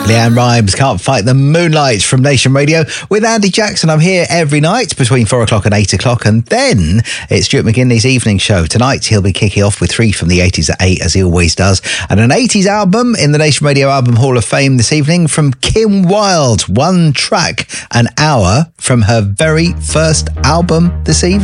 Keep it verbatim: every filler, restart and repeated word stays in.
Leanne Rhymes, Can't Fight the Moonlight from Nation Radio with Andy Jackson. I'm here every night between four o'clock and eight o'clock, and then it's Stuart McGinley's evening show. Tonight he'll be kicking off with three from the eighties at eight, as he always does, and an eighties album in the Nation Radio Album Hall of Fame this evening from Kim Wilde. One track, an hour from her very first album this evening.